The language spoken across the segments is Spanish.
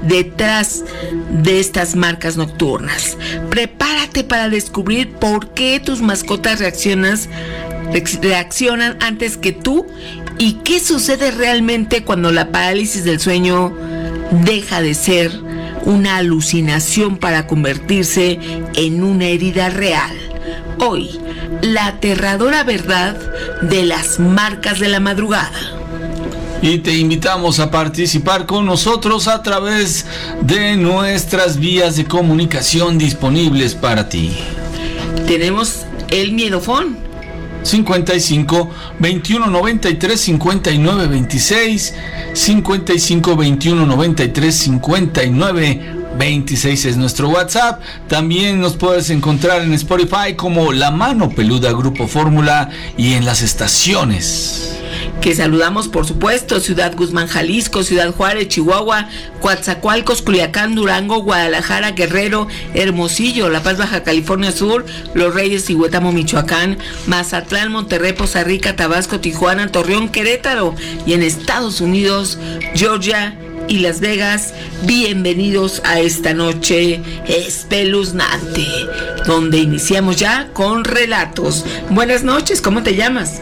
detrás de estas marcas nocturnas. Prepárate para descubrir por qué tus mascotas reaccionan antes que tú y qué sucede realmente cuando la parálisis del sueño deja de ser una alucinación para convertirse en una herida real. Hoy, la aterradora verdad de las marcas de la madrugada. Y te invitamos a participar con nosotros a través de nuestras vías de comunicación disponibles para ti. Tenemos el miedofón. 55 21 93 59 26, 55 21 93 59 26 es nuestro WhatsApp. También nos puedes encontrar en Spotify como La Mano Peluda Grupo Fórmula y en las estaciones que saludamos, por supuesto: Ciudad Guzmán, Jalisco; Ciudad Juárez, Chihuahua; Coatzacoalcos, Culiacán, Durango; Guadalajara, Guerrero; Hermosillo, La Paz, Baja California Sur; Los Reyes y Huetamo, Michoacán; Mazatlán, Monterrey, Poza Rica, Tabasco, Tijuana, Torreón, Querétaro; y en Estados Unidos, Georgia y Las Vegas. Bienvenidos a esta noche espeluznante, donde iniciamos ya con relatos. Buenas noches, ¿cómo te llamas?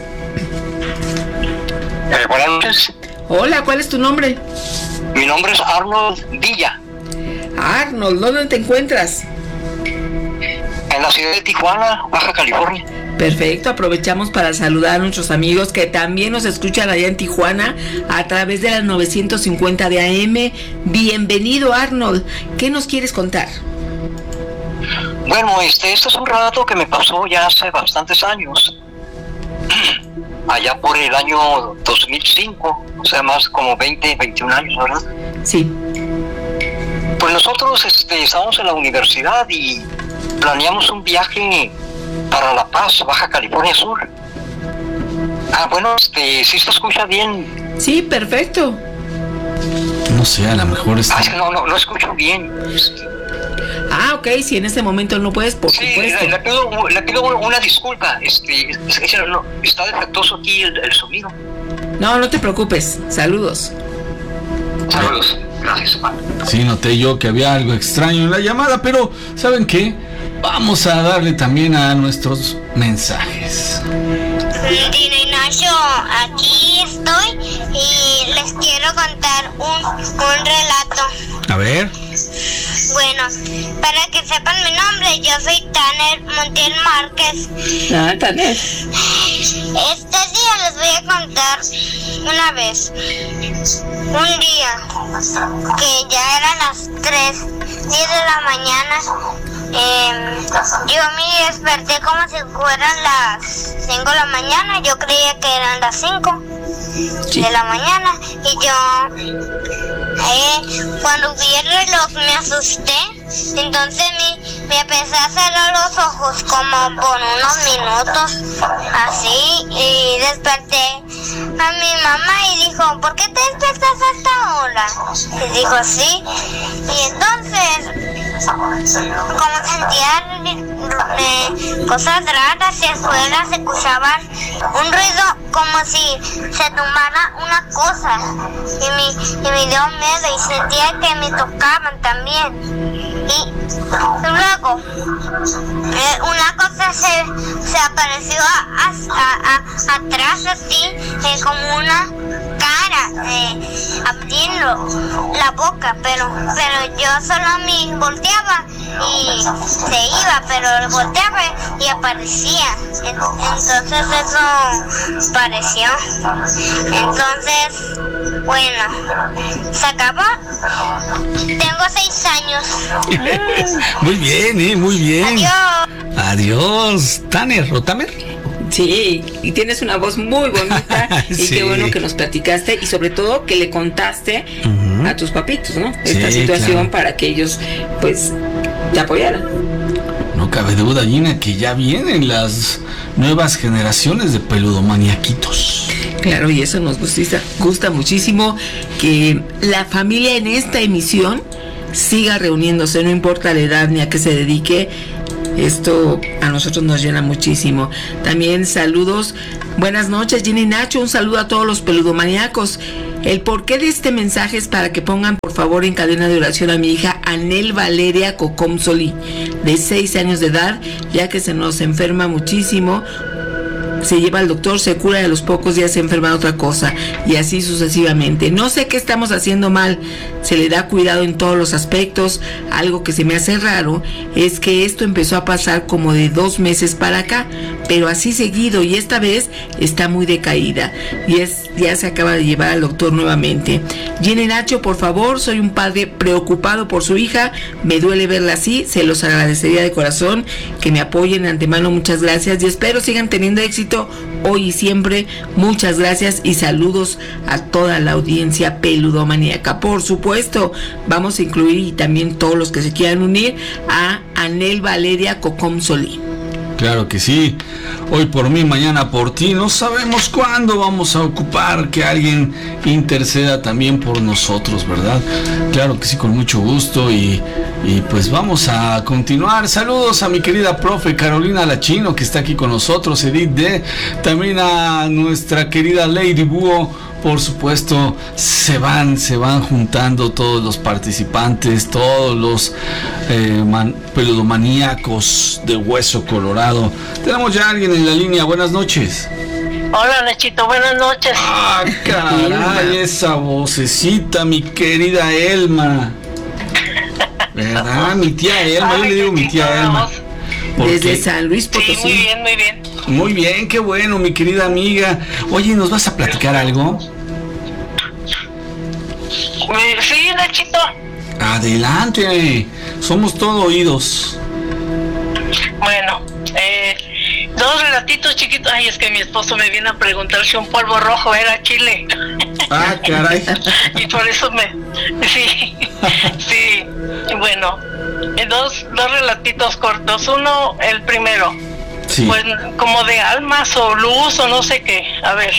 Buenas noches. Hola, ¿cuál es tu nombre? Mi nombre es Arnold Villa. Arnold, ¿dónde te encuentras? En la ciudad de Tijuana, Baja California. Perfecto, aprovechamos para saludar a nuestros amigos que también nos escuchan allá en Tijuana a través de las 950 de AM. Bienvenido, Arnold. ¿Qué nos quieres contar? Bueno, este es un relato que me pasó ya hace bastantes años. Allá por el año 2005, o sea, más como 20, 21 años, ¿verdad? Sí. Pues nosotros estábamos en la universidad y planeamos un viaje para La Paz, Baja California Sur. Bueno, ¿sí se escucha bien? Sí, perfecto. No sé, a lo mejor está... No escucho bien. Ok, si en este momento no puedes, por supuesto. Le pido una disculpa. Está defectuoso aquí el sonido. No te preocupes. Saludos. Saludos. Gracias. Sí, noté yo que había algo extraño en la llamada, pero ¿saben qué? Vamos a darle también a nuestros mensajes. Dino Ignacio, aquí estoy y les quiero contar un relato. A ver. Bueno, para que sepan mi nombre, yo soy Tanner Montiel Márquez. Tanner. Este día les voy a contar una vez. Un día que ya eran las 3:10 de la mañana, yo me desperté como si fueran las 5 de la mañana. Yo creía que eran las 5 de la mañana y yo cuando vi el reloj me asusté. Entonces me empecé a cerrar los ojos como por unos minutos así y desperté a mi mamá y dijo: ¿por qué te despertas a esta hora? Y dijo: sí. Y entonces como sentía cosas raras y afuera se escuchaba un ruido como si se tumbara una cosa y me dio miedo y sentía que me tocaban también. Y luego una cosa se apareció atrás así, como una cara abriendo la boca, pero yo solo me volteaba y se iba, pero volteaba y aparecía. Entonces eso pareció. Entonces, bueno, se acabó. Tengo 6 años. Muy bien, muy bien. Adiós. Tanner, ¿o Tamer? Sí, y tienes una voz muy bonita y Sí. qué bueno que nos platicaste y sobre todo que le contaste a tus papitos, ¿no? Esta Sí, situación, claro. para que ellos pues te apoyaran. No cabe duda, Gina, que ya vienen las nuevas generaciones de peludomaniaquitos. Claro, y eso nos gusta muchísimo, que la familia en esta emisión siga reuniéndose, no importa la edad ni a qué se dedique. Esto a nosotros nos llena muchísimo. También saludos, buenas noches Gina y Nacho, un saludo a todos los peludomaníacos. El porqué de este mensaje es para que pongan por favor en cadena de oración a mi hija Anel Valeria Cocom-Solí, de 6 años de edad, ya que se nos enferma muchísimo. Se lleva al doctor, se cura, de los pocos días se enferma de otra cosa, y así sucesivamente. No sé qué estamos haciendo mal, se le da cuidado en todos los aspectos. Algo que se me hace raro es que esto empezó a pasar como de 2 meses para acá, pero así seguido, y esta vez está muy decaída, y ya se acaba de llevar al doctor nuevamente. Gina y Nacho, por favor, soy un padre preocupado por su hija, me duele verla así, se los agradecería de corazón que me apoyen de antemano, muchas gracias, y espero sigan teniendo éxito hoy y siempre. Muchas gracias y saludos a toda la audiencia peludomaníaca. Por supuesto, vamos a incluir, y también todos los que se quieran unir, a Anel Valeria Cocom-Solí. Claro que sí, hoy por mí, mañana por ti. No sabemos cuándo vamos a ocupar que alguien interceda también por nosotros, ¿verdad? Claro que sí, con mucho gusto, y pues vamos a continuar. Saludos a mi querida profe Carolina Lachino, que está aquí con nosotros, Edith D, también a nuestra querida Lady Búho. Por supuesto, se van juntando todos los participantes, todos los peludomaníacos de Hueso Colorado. Tenemos ya a alguien en la línea. Buenas noches. Hola, Nachito, buenas noches. Ah, caray, esa vocecita, mi querida Elma. ¿Verdad? Mi tía Elma, yo le digo mi tía Elma. Desde San Luis Potosí. Sí, muy bien, muy bien. Muy bien, qué bueno, mi querida amiga. Oye, ¿nos vas a platicar algo? Sí, Nachito. Adelante, somos todo oídos. Bueno, 2 relatitos chiquitos. Ay, es que mi esposo me viene a preguntar si un polvo rojo era chile. Ah, caray. Y por eso sí. Bueno, 2 relatitos cortos. Uno, el primero. Sí. Pues como de almas o luz o no sé qué. A ver.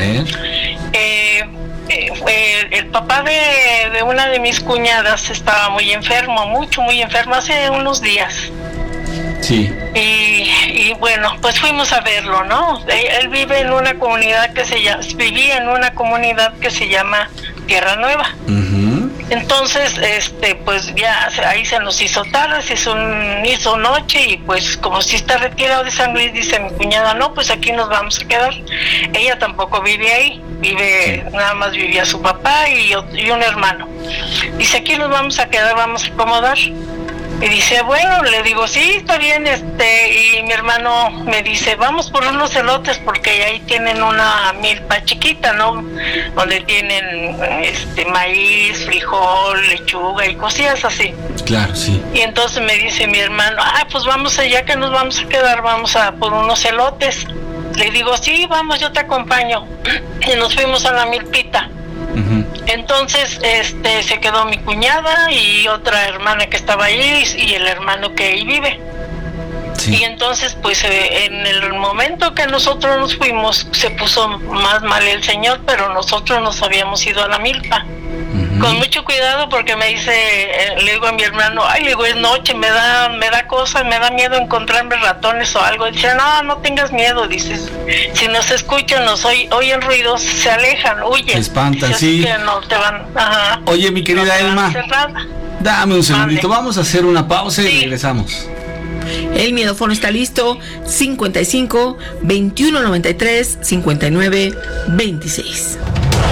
El papá de una de mis cuñadas estaba muy enfermo, muy enfermo, hace unos días. Sí. Y bueno, pues fuimos a verlo, ¿no? Él vive en una comunidad vivía en una comunidad que se llama Tierra Nueva. Uh-huh. Entonces, pues ya ahí se nos hizo tarde, se hizo noche, y pues como si está retirado de San Luis, dice mi cuñada, no, pues aquí nos vamos a quedar. Ella tampoco vive ahí, nada más vivía su papá y un hermano. Dice, aquí nos vamos a quedar, vamos a acomodar. Y dice, bueno, le digo, sí, está bien, y mi hermano me dice, vamos por unos elotes, porque ahí tienen una milpa chiquita, ¿no? Donde tienen maíz, frijol, lechuga y cosillas así. Claro, sí. Y entonces me dice mi hermano, pues vamos allá, que nos vamos a quedar, vamos a por unos elotes. Le digo, sí, vamos, yo te acompaño. Y nos fuimos a la milpita. Uh-huh. Entonces se quedó mi cuñada y otra hermana que estaba ahí, y el hermano que ahí vive. Sí. Y entonces pues en el momento que nosotros nos fuimos, se puso más mal el señor, pero nosotros nos habíamos ido a la milpa. Uh-huh. Con mucho cuidado, porque me dice, le digo a mi hermano, le digo, es noche, me da cosa, me da miedo encontrarme ratones o algo. Dice, no tengas miedo, dices, si nos escuchan, oyen ruidos, se alejan, huyen. Se espantan, sí. Que no te van, ajá. Oye, mi querida Elma, dame un segundito, vamos a hacer una pausa y regresamos. El miedofono está listo, 55 21 93 59 26.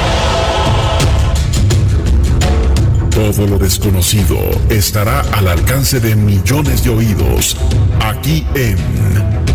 Todo lo desconocido estará al alcance de millones de oídos, aquí en